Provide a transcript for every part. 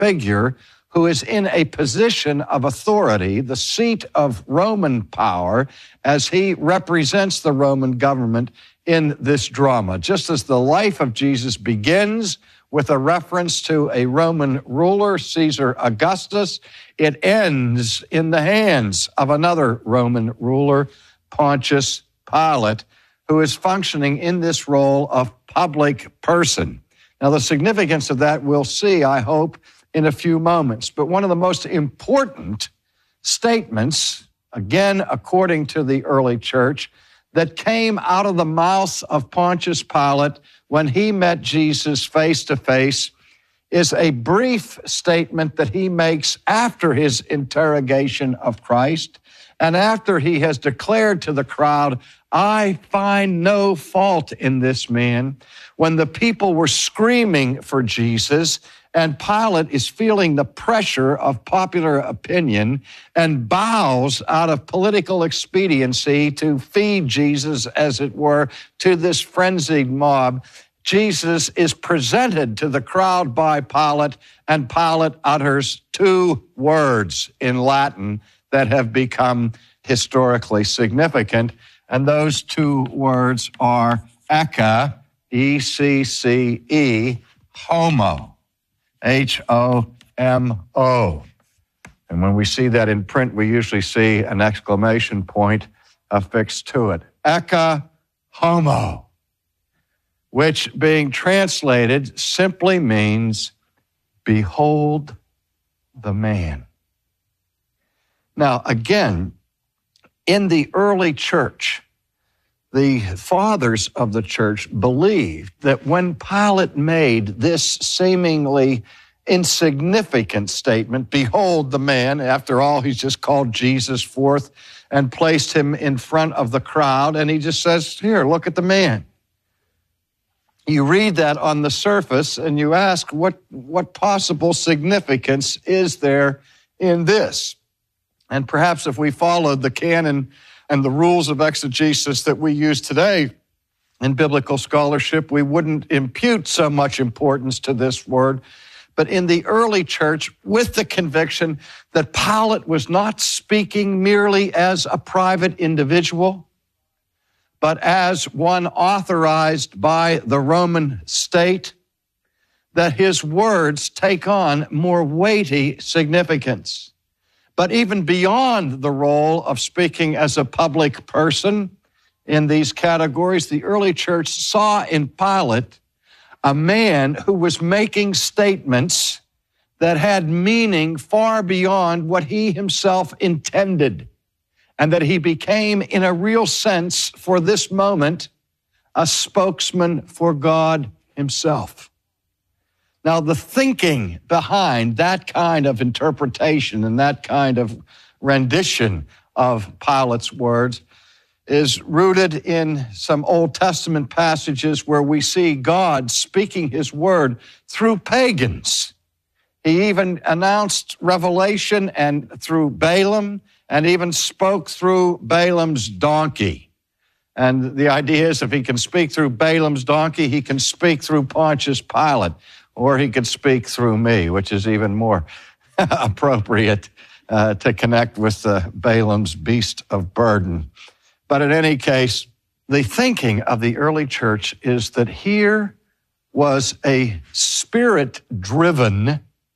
figure who is in a position of authority, the seat of Roman power, as he represents the Roman government in this drama. Just as the life of Jesus begins with a reference to a Roman ruler, Caesar Augustus, it ends in the hands of another Roman ruler, Pontius Pilate, who is functioning in this role of public person. Now, the significance of that we'll see, I hope, in a few moments. But one of the most important statements, again, according to the early church, that came out of the mouth of Pontius Pilate when he met Jesus face to face is a brief statement that he makes after his interrogation of Christ and after he has declared to the crowd, "I find no fault in this man." When the people were screaming for Jesus, and Pilate is feeling the pressure of popular opinion and bows out of political expediency to feed Jesus, as it were, to this frenzied mob, Jesus is presented to the crowd by Pilate, and Pilate utters two words in Latin that have become historically significant, and those two words are ecce, E-C-C-E, homo. H-O-M-O. And when we see that in print, we usually see an exclamation point affixed to it. Ecce homo, which being translated simply means, behold the man. Now, again, in the early church, the fathers of the church believed that when Pilate made this seemingly insignificant statement, behold the man, after all, he's just called Jesus forth and placed him in front of the crowd, and he just says, here, look at the man. You read that on the surface, and you ask, what possible significance is there in this? And perhaps if we followed the canon and the rules of exegesis that we use today in biblical scholarship, we wouldn't impute so much importance to this word. But in the early church, with the conviction that Pilate was not speaking merely as a private individual, but as one authorized by the Roman state, that his words take on more weighty significance. But even beyond the role of speaking as a public person in these categories, the early church saw in Pilate a man who was making statements that had meaning far beyond what he himself intended, and that he became, in a real sense, for this moment, a spokesman for God himself. Now, the thinking behind that kind of interpretation and that kind of rendition of Pilate's words is rooted in some Old Testament passages where we see God speaking his word through pagans. He even announced revelation and through Balaam, and even spoke through Balaam's donkey. And the idea is if he can speak through Balaam's donkey, he can speak through Pontius Pilate. Or he could speak through me, which is even more appropriate to connect with Balaam's beast of burden. But in any case, the thinking of the early church is that here was a spirit-driven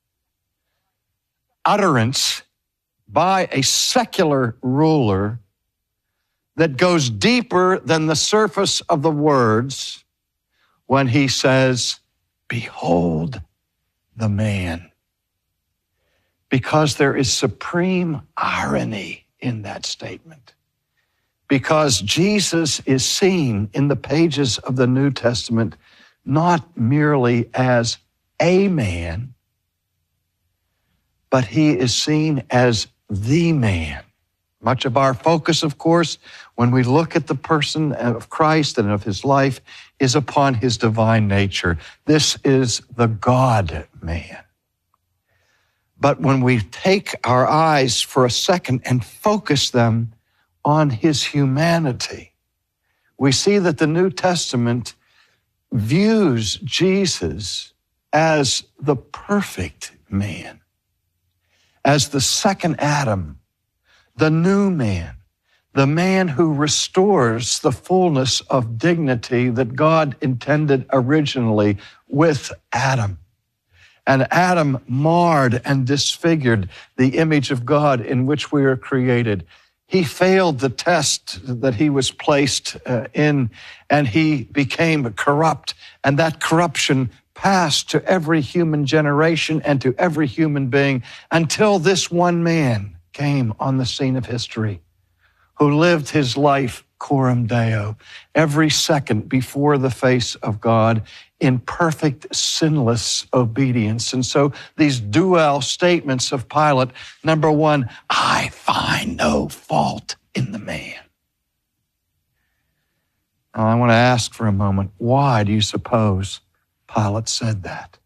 utterance by a secular ruler that goes deeper than the surface of the words when he says, behold the man. Because there is supreme irony in that statement. Because Jesus is seen in the pages of the New Testament not merely as a man, but he is seen as the man. Much of our focus, of course, when we look at the person of Christ and of his life, is upon his divine nature. This is the God-man. But when we take our eyes for a second and focus them on his humanity, we see that the New Testament views Jesus as the perfect man, as the second Adam, the new man, the man who restores the fullness of dignity that God intended originally with Adam. And Adam marred and disfigured the image of God in which we are created. He failed the test that he was placed in, and he became corrupt. And that corruption passed to every human generation and to every human being until this one man came on the scene of history, who lived his life coram Deo, every second before the face of God in perfect, sinless obedience. And so these dual statements of Pilate, number one, I find no fault in the man. Now, I want to ask for a moment, why do you suppose Pilate said that?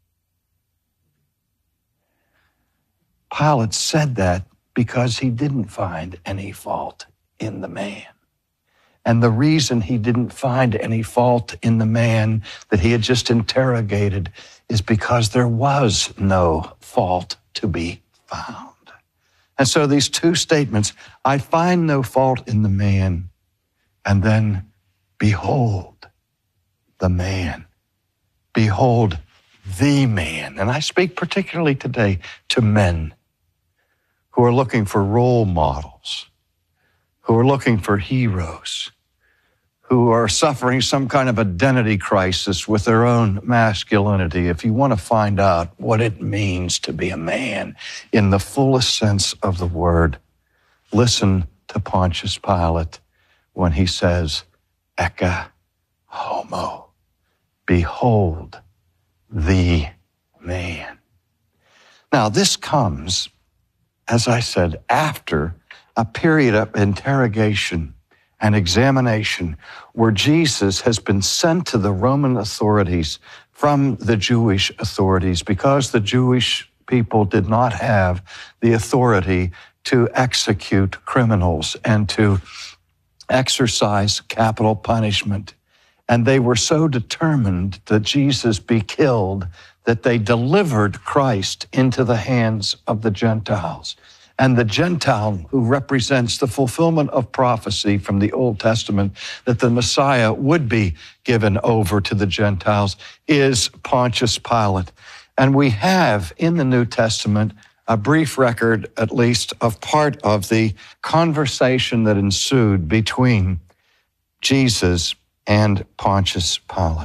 Pilate said that because he didn't find any fault in the man. And the reason he didn't find any fault in the man that he had just interrogated is because there was no fault to be found. And so these two statements, I find no fault in the man, and then behold the man. Behold the man. And I speak particularly today to men who are looking for role models, who are looking for heroes, who are suffering some kind of identity crisis with their own masculinity. If you want to find out what it means to be a man in the fullest sense of the word, listen to Pontius Pilate when he says, Ecce homo, behold the man. Now, this comes, as I said, after a period of interrogation and examination where Jesus has been sent to the Roman authorities from the Jewish authorities because the Jewish people did not have the authority to execute criminals and to exercise capital punishment. And they were so determined that Jesus be killed that they delivered Christ into the hands of the Gentiles. And the Gentile who represents the fulfillment of prophecy from the Old Testament that the Messiah would be given over to the Gentiles is Pontius Pilate. And we have in the New Testament a brief record, at least, of part of the conversation that ensued between Jesus and Pontius Pilate.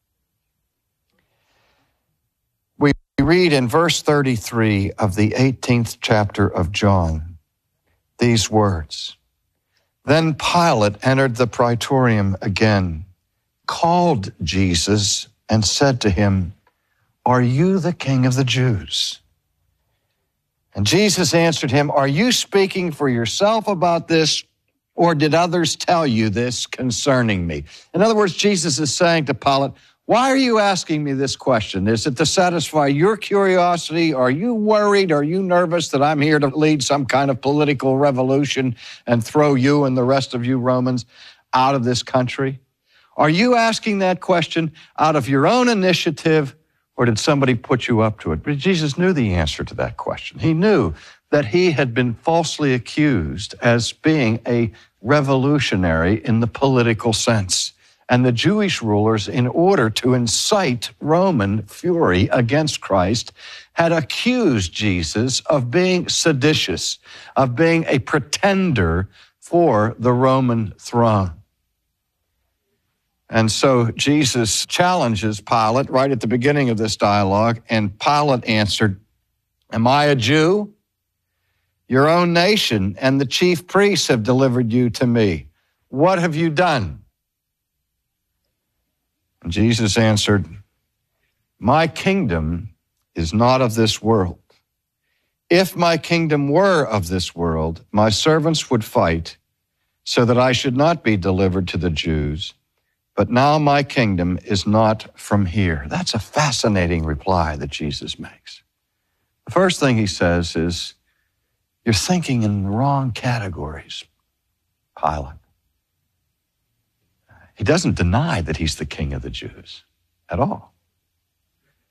We read in verse 33 of the 18th chapter of John these words, Then Pilate entered the praetorium again, called Jesus, and said to him, Are you the king of the Jews? And Jesus answered him, Are you speaking for yourself about this, or did others tell you this concerning me? In other words, Jesus is saying to Pilate, why are you asking me this question? Is it to satisfy your curiosity? Are you worried? Are you nervous that I'm here to lead some kind of political revolution and throw you and the rest of you Romans out of this country? Are you asking that question out of your own initiative, or did somebody put you up to it? But Jesus knew the answer to that question. He knew that he had been falsely accused as being a revolutionary in the political sense. And the Jewish rulers, in order to incite Roman fury against Christ, had accused Jesus of being seditious, of being a pretender for the Roman throne. And so Jesus challenges Pilate right at the beginning of this dialogue, and Pilate answered, Am I a Jew? Your own nation and the chief priests have delivered you to me. What have you done? And Jesus answered, My kingdom is not of this world. If my kingdom were of this world, my servants would fight so that I should not be delivered to the Jews. But now my kingdom is not from here. That's a fascinating reply that Jesus makes. The first thing he says is, you're thinking in the wrong categories, Pilate. He doesn't deny that he's the king of the Jews at all.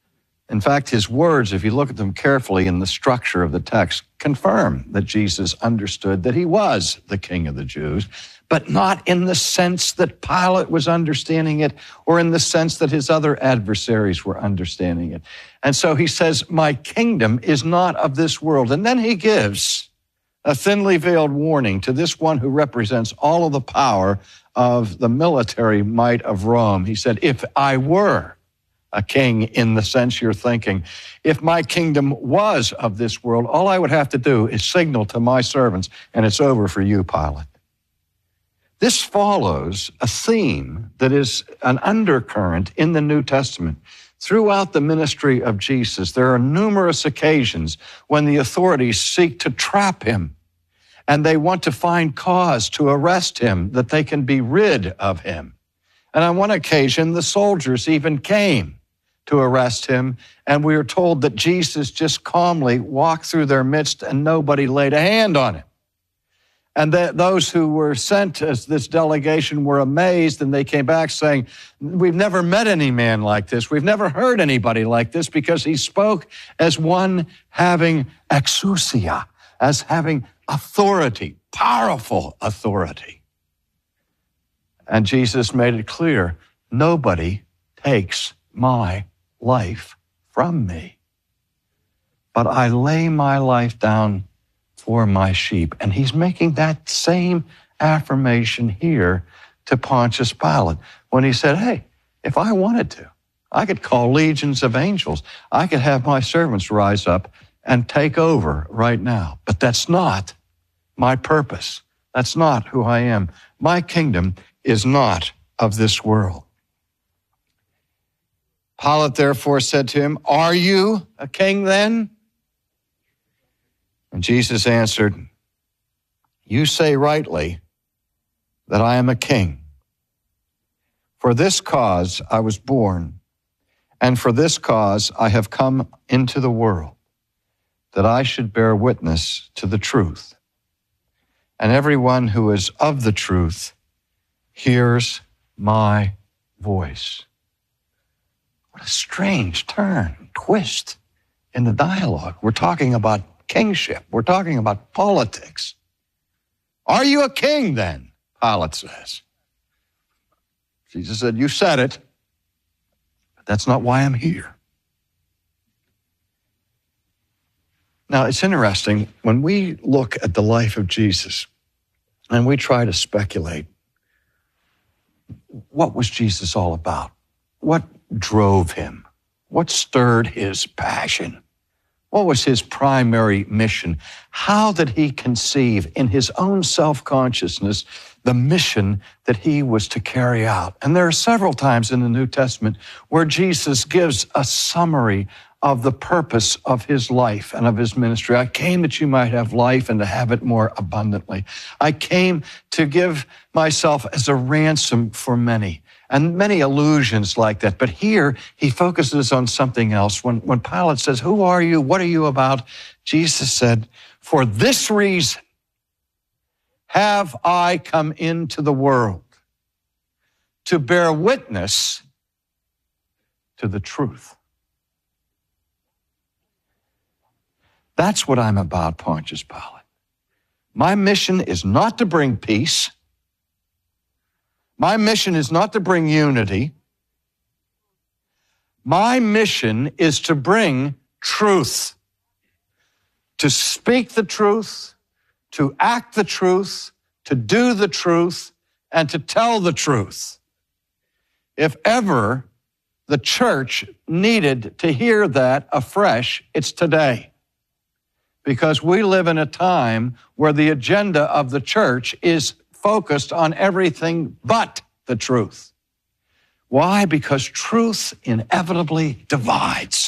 In fact, his words, if you look at them carefully in the structure of the text, confirm that Jesus understood that he was the King of the Jews, but not in the sense that Pilate was understanding it or in the sense that his other adversaries were understanding it. And so he says, my kingdom is not of this world. And then he gives a thinly veiled warning to this one who represents all of the power of the military might of Rome. He said, if I were a king in the sense you're thinking, if my kingdom was of this world, all I would have to do is signal to my servants, and it's over for you, Pilate. This follows a theme that is an undercurrent in the New Testament. Throughout the ministry of Jesus, there are numerous occasions when the authorities seek to trap him, and they want to find cause to arrest him, that they can be rid of him. And on one occasion, the soldiers even came to arrest him, and we are told that Jesus just calmly walked through their midst and nobody laid a hand on him. And those who were sent as this delegation were amazed, and they came back saying, we've never met any man like this. We've never heard anybody like this, because he spoke as one having exousia, as having authority, powerful authority. And Jesus made it clear, nobody takes my life from me, but I lay my life down for my sheep. And he's making that same affirmation here to Pontius Pilate when he said, hey, if I wanted to, I could call legions of angels. I could have my servants rise up and take over right now. But that's not my purpose. That's not who I am. My kingdom is not of this world. Pilate therefore said to him, are you a king then? And Jesus answered, you say rightly that I am a king. For this cause I was born, and for this cause I have come into the world, that I should bear witness to the truth. And everyone who is of the truth hears my voice. What a strange turn, twist in the dialogue. We're talking about kingship. We're talking about politics. Are you a king then? Pilate says. Jesus said, you said it, but that's not why I'm here. Now, it's interesting, when we look at the life of Jesus and we try to speculate, what was Jesus all about? What drove him? What stirred his passion? What was his primary mission? How did he conceive in his own self-consciousness the mission that he was to carry out? And there are several times in the New Testament where Jesus gives a summary of the purpose of his life and of his ministry. I came that you might have life and to have it more abundantly. I came to give myself as a ransom for many. And many allusions like that. But here, he focuses on something else. When Pilate says, who are you? What are you about? Jesus said, for this reason have I come into the world, to bear witness to the truth. That's what I'm about, Pontius Pilate. My mission is not to bring peace. My mission is not to bring unity. My mission is to bring truth, to speak the truth, to act the truth, to do the truth, and to tell the truth. If ever the church needed to hear that afresh, it's today. Because we live in a time where the agenda of the church is focused on everything but the truth. Why? Because truth inevitably divides.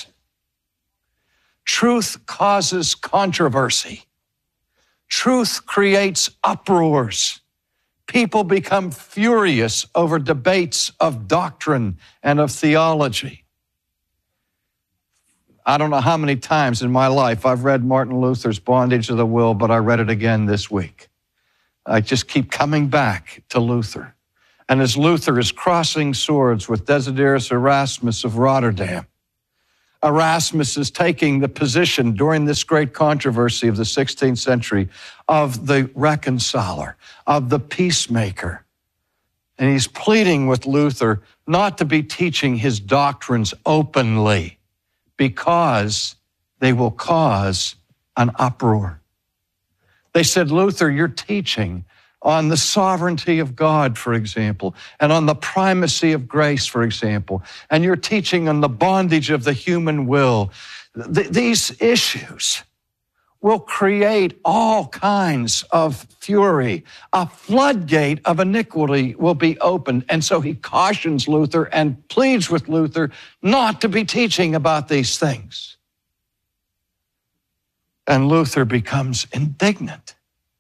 Truth causes controversy. Truth creates uproars. People become furious over debates of doctrine and of theology. I don't know how many times in my life I've read Martin Luther's Bondage of the Will, but I read it again this week. I just keep coming back to Luther. And as Luther is crossing swords with Desiderius Erasmus of Rotterdam, Erasmus is taking the position during this great controversy of the 16th century of the reconciler, of the peacemaker. And he's pleading with Luther not to be teaching his doctrines openly because they will cause an uproar. They said, Luther, you're teaching on the sovereignty of God, for example, and on the primacy of grace, for example, and you're teaching on the bondage of the human will. These issues will create all kinds of fury. A floodgate of iniquity will be opened. And so he cautions Luther and pleads with Luther not to be teaching about these things. And Luther becomes indignant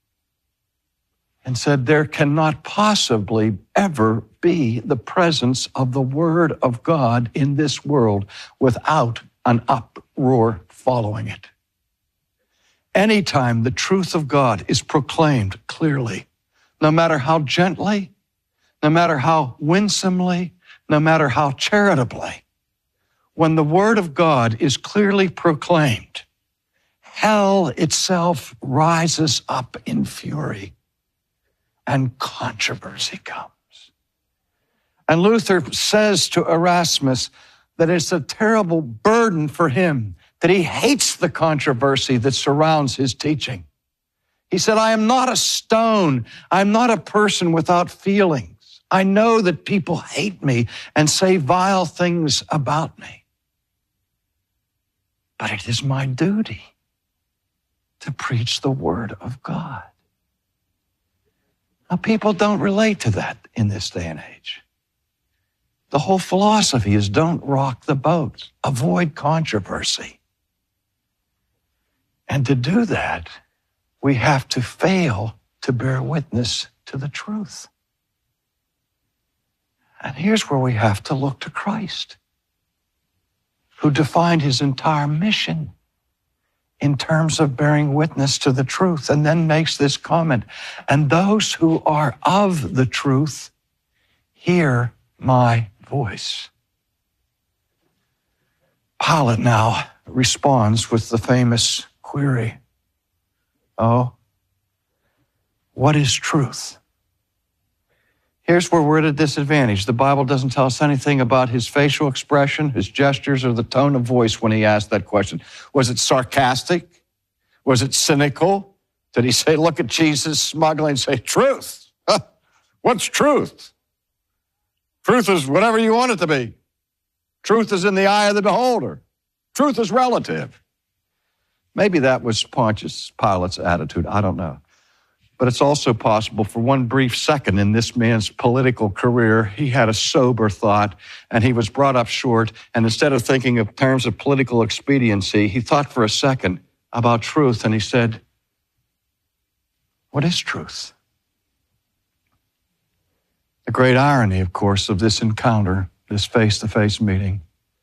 and said, there cannot possibly ever be the presence of the Word of God in this world without an uproar following it. Anytime the truth of God is proclaimed clearly, no matter how gently, no matter how winsomely, no matter how charitably, when the Word of God is clearly proclaimed, hell itself rises up in fury and controversy comes. And Luther says to Erasmus that it's a terrible burden for him, that he hates the controversy that surrounds his teaching. He said, I am not a stone. I'm not a person without feelings. I know that people hate me and say vile things about me. But it is my duty to preach the Word of God. Now, people don't relate to that in this day and age. The whole philosophy is don't rock the boat, avoid controversy. And to do that, we have to fail to bear witness to the truth. And here's where we have to look to Christ, who defined his entire mission in terms of bearing witness to the truth, and then makes this comment, and those who are of the truth hear my voice. Pilate now responds with the famous query, oh, what is truth? Here's where we're at a disadvantage. The Bible doesn't tell us anything about his facial expression, his gestures, or the tone of voice when he asked that question. Was it sarcastic? Was it cynical? Did he say, look at Jesus smugly and say, truth? Huh? What's truth? Truth is whatever you want it to be. Truth is in the eye of the beholder. Truth is relative. Maybe that was Pontius Pilate's attitude. I don't know. But it's also possible for one brief second in this man's political career, he had a sober thought and he was brought up short. And instead of thinking in terms of political expediency, he thought for a second about truth and he said, what is truth? The great irony, of course, of this encounter, this face-to-face meeting,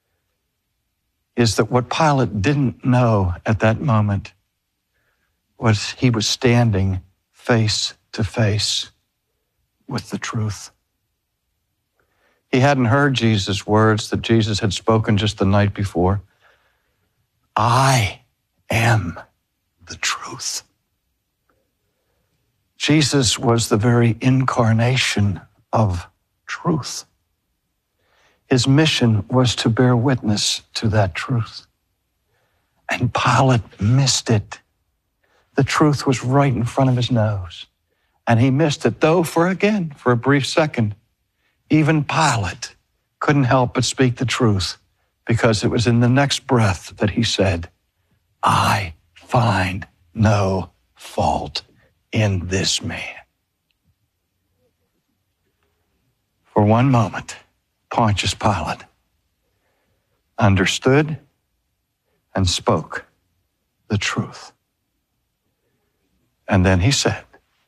is that what Pilate didn't know at that moment was he was standing face to face with the truth. He hadn't heard Jesus' words that Jesus had spoken just the night before. I am the truth. Jesus was the very incarnation of truth. His mission was to bear witness to that truth. And Pilate missed it. The truth was right in front of his nose. And he missed it, though for a brief second, even Pilate couldn't help but speak the truth because it was in the next breath that he said, I find no fault in this man. For one moment, Pontius Pilate understood and spoke the truth. And then he said,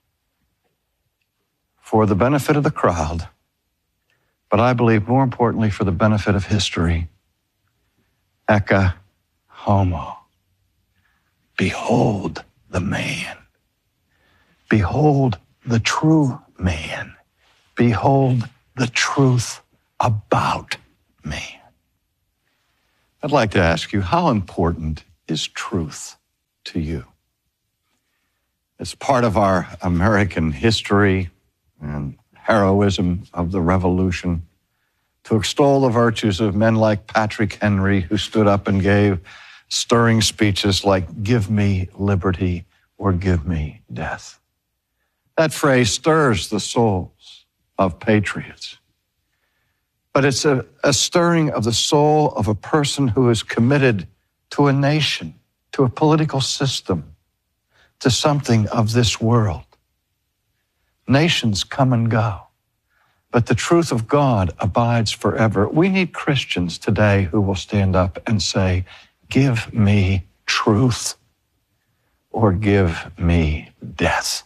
for the benefit of the crowd, but I believe more importantly for the benefit of history, ecce homo. Behold the man. Behold the true man. Behold the truth about man. I'd like to ask you, how important is truth to you? It's part of our American history and heroism of the Revolution to extol the virtues of men like Patrick Henry, who stood up and gave stirring speeches like, "Give me liberty or give me death." That phrase stirs the souls of patriots. But it's a stirring of the soul of a person who is committed to a nation, to a political system, to something of this world. Nations come and go, but the truth of God abides forever. We need Christians today who will stand up and say, "Give me truth or give me death."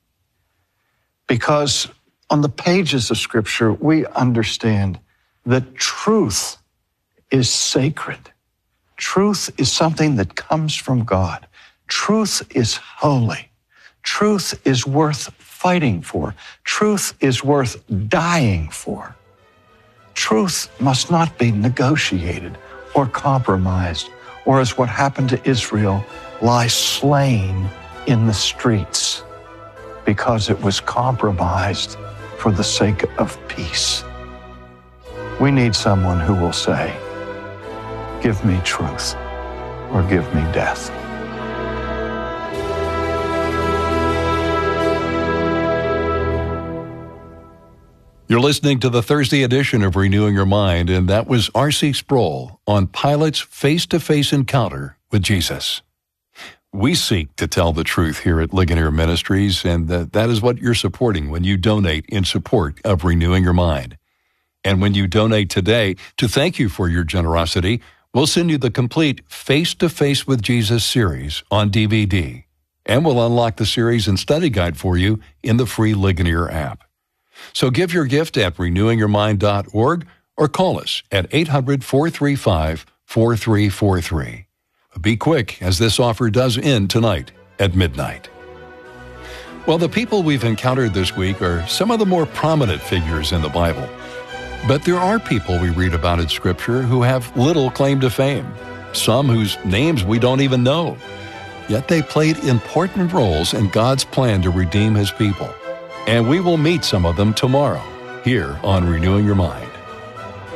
Because on the pages of Scripture, we understand that truth is sacred. Truth is something that comes from God. Truth is holy. Truth is worth fighting for. Truth is worth dying for. Truth must not be negotiated or compromised, or as what happened to Israel, lie slain in the streets because it was compromised for the sake of peace. We need someone who will say, "Give me truth or give me death." You're listening to the Thursday edition of Renewing Your Mind, and that was R.C. Sproul on Pilate's face-to-face encounter with Jesus. We seek to tell the truth here at Ligonier Ministries, and that is what you're supporting when you donate in support of Renewing Your Mind. And when you donate today, to thank you for your generosity, we'll send you the complete Face-to-Face with Jesus series on DVD, and we'll unlock the series and study guide for you in the free Ligonier app. So give your gift at renewingyourmind.org or call us at 800-435-4343. Be quick, as this offer does end tonight at midnight. Well, the people we've encountered this week are some of the more prominent figures in the Bible. But there are people we read about in Scripture who have little claim to fame, some whose names we don't even know. Yet they played important roles in God's plan to redeem His people. And we will meet some of them tomorrow here on Renewing Your Mind.